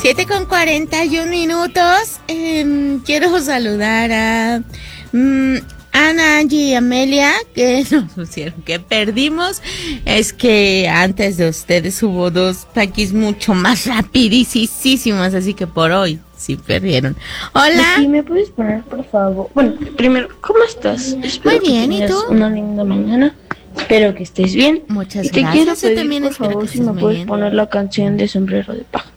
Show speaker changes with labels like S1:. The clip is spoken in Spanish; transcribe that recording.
S1: 7:41. Quiero saludar a Ana, Angie y Amelia, que nos pusieron que perdimos. Es que antes de ustedes hubo dos paquis mucho más rapidísimas, así que por hoy sí perdieron. Hola.
S2: Sí, ¿me puedes poner, por favor? Bueno, primero, ¿cómo estás? Espero
S1: Muy bien,
S2: que
S1: ¿y
S2: tengas
S1: tú?
S2: una linda mañana. Espero que estés bien.
S1: Muchas
S2: y te
S1: gracias.
S2: quiero
S1: Yo
S2: pedir,
S1: también
S2: por
S1: espero
S2: favor,
S1: que
S2: si
S1: estés
S2: me
S1: muy
S2: puedes
S1: bien.
S2: poner la canción de Sombrero de Paja.